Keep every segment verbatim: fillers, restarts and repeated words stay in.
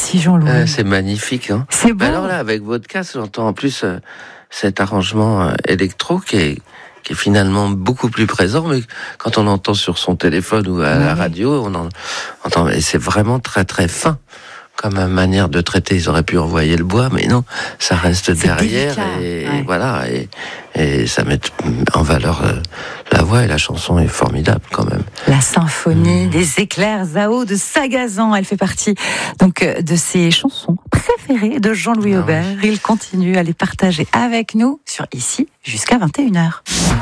Merci Jean-Louis. Euh, c'est magnifique. Hein. C'est beau. Alors là, avec votre casque, j'entends en plus euh, cet arrangement euh, électro qui est, qui est finalement beaucoup plus présent, mais quand on l'entend sur son téléphone ou à ouais. la radio, on en, entend, et c'est vraiment très très fin. Comme manière de traiter, ils auraient pu envoyer le bois, mais non, ça reste c'est derrière délicat, et ouais. voilà, et, et ça met en valeur euh, la voix et la chanson est formidable quand même. La symphonie mmh. des éclairs Zao de Sagazan, elle fait partie donc de ses chansons préférées de Jean-Louis ah, Aubert. Oui. Il continue à les partager avec nous sur Ici jusqu'à vingt et une heures.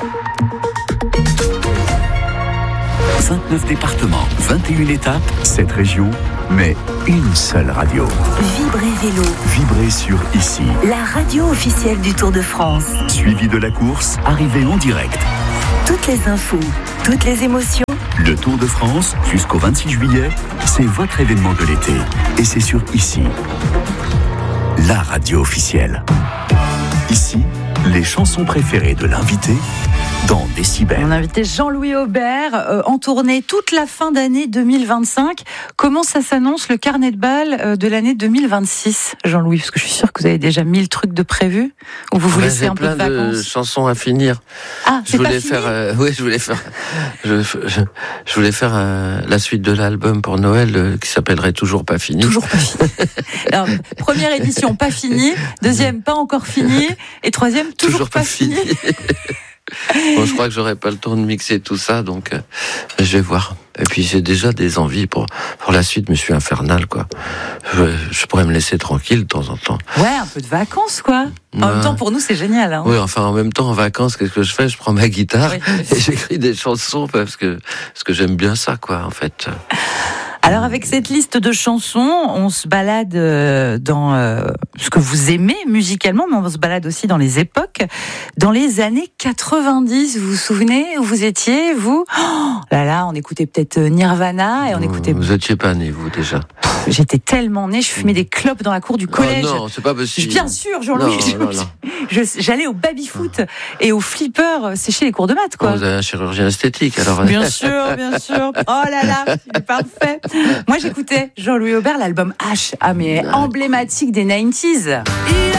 vingt-neuf départements, vingt et une étapes, sept régions, mais une seule radio. Vibrez Vélo. Vibrez sur Ici. La radio officielle du Tour de France. Suivi de la course, arrivée en direct. Toutes les infos, toutes les émotions. Le Tour de France, jusqu'au vingt-six juillet, c'est votre événement de l'été. Et c'est sur Ici. La radio officielle. Ici, les chansons préférées de l'invité dans Décibel. Mon invité Jean-Louis Aubert, euh, en tournée toute la fin d'année deux mille vingt-cinq. Comment ça s'annonce le carnet de bal euh, de l'année deux mille vingt-six, Jean-Louis? Parce que je suis sûre que vous avez déjà mille trucs de prévus. Ou vous vous ouais, laissez un peu de vacances? J'ai plein de chansons à finir. Ah, c'est je voulais pas fini faire, euh, oui, je voulais faire, je, je, je voulais faire euh, la suite de l'album pour Noël euh, qui s'appellerait Toujours pas fini. Toujours pas fini. Alors, première édition, pas fini. Deuxième, pas encore fini. Et troisième, toujours, toujours pas, pas fini. fini. Bon, je crois que j'aurai pas le temps de mixer tout ça, donc euh, je vais voir. Et puis j'ai déjà des envies pour pour la suite, mais je suis infernal, quoi. Je, je pourrais me laisser tranquille de temps en temps. Ouais, un peu de vacances, quoi. En ouais. même temps, pour nous, c'est génial. Hein. Oui, enfin, en même temps, en vacances, qu'est-ce que je fais? Je prends ma guitare oui, et j'écris des chansons parce que parce que j'aime bien ça, quoi, en fait. Alors avec cette liste de chansons, on se balade dans euh, ce que vous aimez musicalement, mais on se balade aussi dans les époques. Dans les années quatre-vingt-dix, vous vous souvenez où vous étiez, vous? Oh là là, on écoutait peut-être Nirvana et on écoutait... Vous étiez pas né, vous, déjà? J'étais tellement née, je fumais des clopes dans la cour du collège. Oh non, c'est pas possible. Bien sûr, Jean-Louis. Non, non, non. Je, j'allais au baby-foot et au flipper sécher les cours de maths, quoi. Oh, vous avez un chirurgien esthétique, alors. Bien sûr, bien sûr. Oh là là, il est parfait. Moi, j'écoutais Jean-Louis Aubert, l'album H, ah mais emblématique des quatre-vingt-dix.